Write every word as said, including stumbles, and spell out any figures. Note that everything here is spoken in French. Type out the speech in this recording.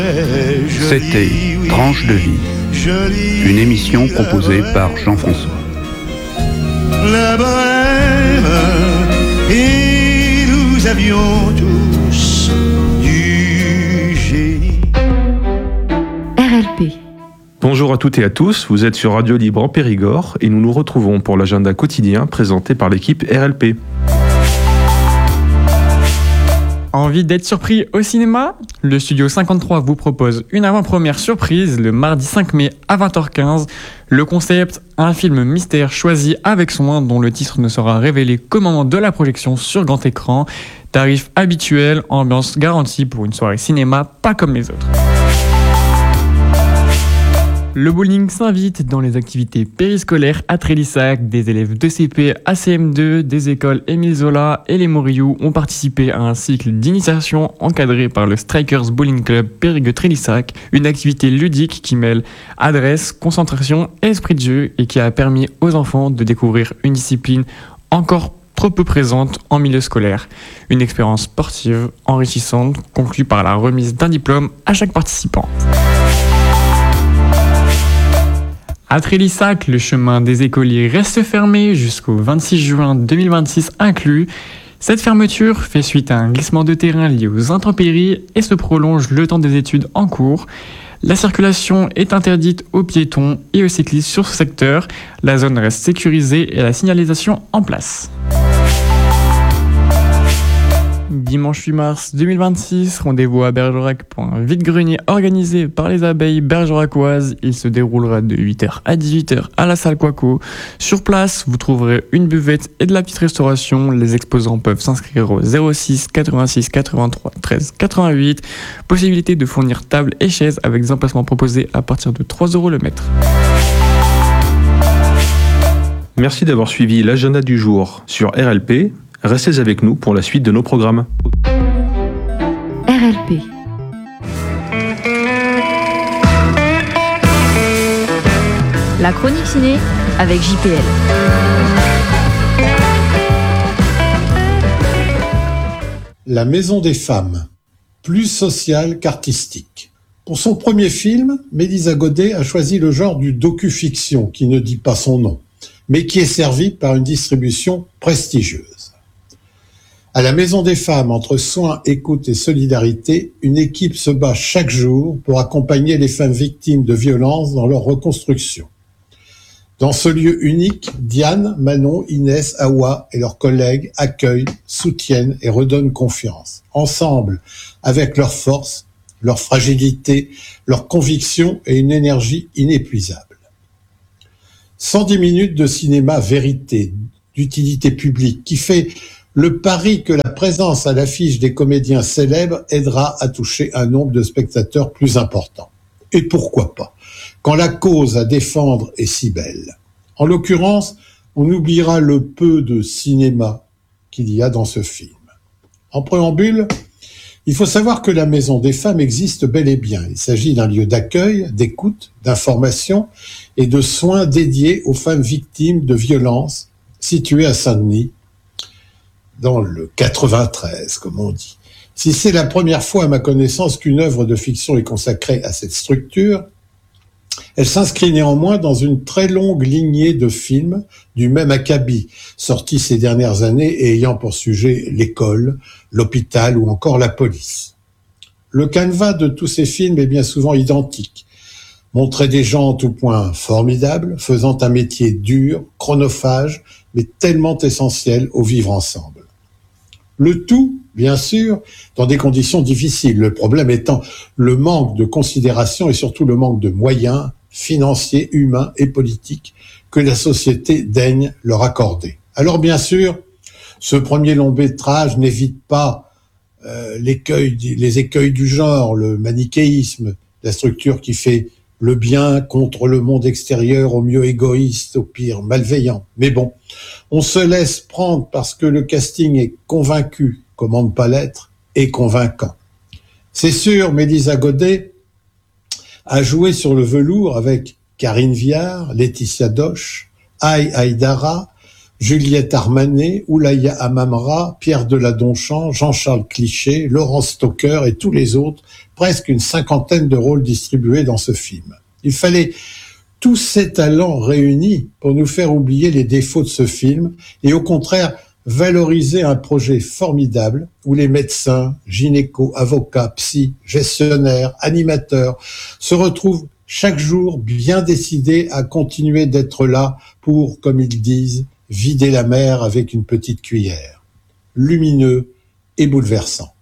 C'était Tranche de vie, une émission proposée par Jean-François. La bohème, et nous avions tous du génie. R L P. Bonjour à toutes et à tous, vous êtes sur Radio Libre en Périgord et nous nous retrouvons pour l'agenda quotidien présenté par l'équipe R L P. Envie d'être surpris au cinéma ? Le Studio cinquante-trois vous propose une avant-première surprise le mardi cinq mai à vingt heures quinze. Le concept, un film mystère choisi avec soin dont le titre ne sera révélé qu'au moment de la projection sur grand écran. Tarif habituel, ambiance garantie pour une soirée cinéma pas comme les autres. Le bowling s'invite dans les activités périscolaires à Trélissac. Des élèves de C P à C M deux, des écoles Émile Zola et les Moriou ont participé à un cycle d'initiation encadré par le Strikers Bowling Club Périgueux-Trélissac, une activité ludique qui mêle adresse, concentration et esprit de jeu et qui a permis aux enfants de découvrir une discipline encore trop peu présente en milieu scolaire. Une expérience sportive enrichissante conclue par la remise d'un diplôme à chaque participant. À Trélissac, le chemin des écoliers reste fermé jusqu'au vingt-six juin deux mille vingt-six inclus. Cette fermeture fait suite à un glissement de terrain lié aux intempéries et se prolonge le temps des études en cours. La circulation est interdite aux piétons et aux cyclistes sur ce secteur. La zone reste sécurisée et la signalisation en place. Dimanche huit mars deux mille vingt-six, rendez-vous à Bergerac pour un vide-grenier organisé par les abeilles bergeracoises. Il se déroulera de huit heures à dix-huit heures à la salle Quaco. Sur place, vous trouverez une buvette et de la petite restauration. Les exposants peuvent s'inscrire au zéro six quatre-vingt-six quatre-vingt-trois treize quatre-vingt-huit. Possibilité de fournir table et chaises avec des emplacements proposés à partir de trois euros le mètre. Merci d'avoir suivi l'agenda du jour sur R L P. Restez avec nous pour la suite de nos programmes. R L P. La chronique ciné avec J P L. La Maison des femmes, plus sociale qu'artistique. Pour son premier film, Mélisa Godet a choisi le genre du docu-fiction qui ne dit pas son nom, mais qui est servi par une distribution prestigieuse. À la Maison des femmes, entre soins, écoute et solidarité, une équipe se bat chaque jour pour accompagner les femmes victimes de violences dans leur reconstruction. Dans ce lieu unique, Diane, Manon, Inès, Awa et leurs collègues accueillent, soutiennent et redonnent confiance. Ensemble, avec leur force, leur fragilité, leur conviction et une énergie inépuisable. cent dix minutes de cinéma vérité, d'utilité publique, qui fait le pari que la présence à l'affiche des comédiens célèbres aidera à toucher un nombre de spectateurs plus important. Et pourquoi pas, quand la cause à défendre est si belle. En l'occurrence, on oubliera le peu de cinéma qu'il y a dans ce film. En préambule, il faut savoir que la Maison des femmes existe bel et bien. Il s'agit d'un lieu d'accueil, d'écoute, d'information et de soins dédiés aux femmes victimes de violences situées à Saint-Denis, dans le quatre-vingt-treize, comme on dit. Si c'est la première fois à ma connaissance qu'une œuvre de fiction est consacrée à cette structure, elle s'inscrit néanmoins dans une très longue lignée de films du même acabit, sortis ces dernières années et ayant pour sujet l'école, l'hôpital ou encore la police. Le canevas de tous ces films est bien souvent identique. Montrer des gens en tout point formidables, faisant un métier dur, chronophage, mais tellement essentiel au vivre ensemble. Le tout, bien sûr, dans des conditions difficiles. Le problème étant le manque de considération et surtout le manque de moyens financiers, humains et politiques que la société daigne leur accorder. Alors bien sûr, ce premier long métrage n'évite pas euh, l'écueil, les écueils du genre, le manichéisme, la structure qui fait le bien contre le monde extérieur, au mieux égoïste, au pire malveillant. Mais bon, on se laisse prendre parce que le casting est convaincu, comment ne pas l'être, et convaincant. C'est sûr, Mélisa Godet a joué sur le velours avec Karine Viard, Laetitia Doche, Aïe Aïdara, Juliette Armanet, Oulaya Amamra, Pierre Deladonchamp, Jean-Charles Cliché, Laurence Stocker et tous les autres, presque une cinquantaine de rôles distribués dans ce film. Il fallait tous ces talents réunis pour nous faire oublier les défauts de ce film et au contraire valoriser un projet formidable où les médecins, gynécos, avocats, psy, gestionnaires, animateurs se retrouvent chaque jour bien décidés à continuer d'être là pour, comme ils disent, vider la mer avec une petite cuillère. Lumineux et bouleversant.